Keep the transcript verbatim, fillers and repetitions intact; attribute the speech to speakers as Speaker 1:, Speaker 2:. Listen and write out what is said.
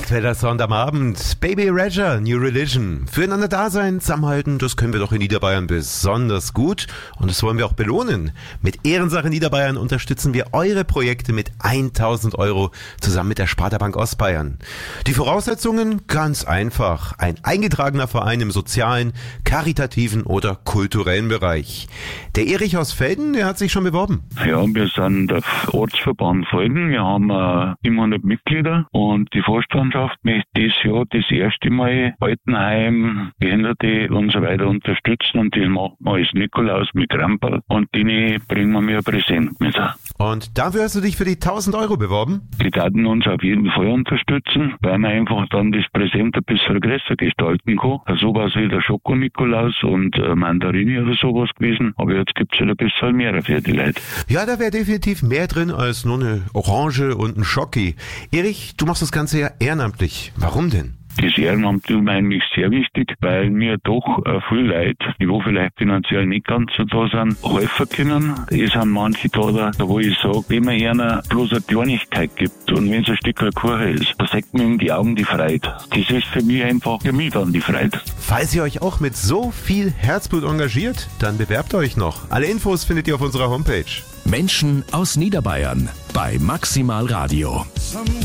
Speaker 1: Wildwetter-Song am Abend. Baby Rajah, New Religion. Füreinander da sein, zusammenhalten, das können wir doch in Niederbayern besonders gut. Und das wollen wir auch belohnen. Mit Ehrensache Niederbayern unterstützen wir eure Projekte mit tausend Euro zusammen mit der Sparda-Bank Ostbayern. Die Voraussetzungen? Ganz einfach. Ein eingetragener Verein im sozialen, karitativen oder kulturellen Bereich. Der Erich aus Velden, der hat sich schon beworben.
Speaker 2: Ja, wir sind der Ortsverband Velden. Wir haben äh, siebenhundert Mitglieder und die Vorstandschaft möchte dieses Jahr das erste Mal Altenheim, Behinderte und so weiter unterstützen und das machen wir als Nikolaus mit Kramperl und denen bringen wir mir ein Präsent mit.
Speaker 1: Und dafür hast du dich für die tausend Euro beworben?
Speaker 2: Die werden uns auf jeden Fall unterstützen, weil man einfach dann das Präsent ein bisschen größer gestalten kann. Sowas wie der Schoko-Nikolaus und äh, Mandarini oder sowas gewesen, aber jetzt gibt es halt ein bisschen mehr für die Leute.
Speaker 1: Ja, da wäre definitiv mehr drin als nur eine Orange und ein Schocki. Erich, du machst das Ganze ja ehrenamtlich. Warum denn?
Speaker 2: Das Ehrenamt ist mir eigentlich sehr wichtig, weil mir doch äh, viele Leute, die wo vielleicht finanziell nicht ganz so da sind, helfen können. Es sind manche da, da, wo ich sage, wenn man einer bloß eine Kleinigkeit gibt und wenn es ein Stück Kuchen ist, da sagt man in die Augen die Freude. Das ist für mich einfach für mich dann die Freude.
Speaker 1: Falls ihr euch auch mit so viel Herzblut engagiert, dann bewerbt euch noch. Alle Infos findet ihr auf unserer Homepage.
Speaker 3: Menschen aus Niederbayern bei Maximal Radio.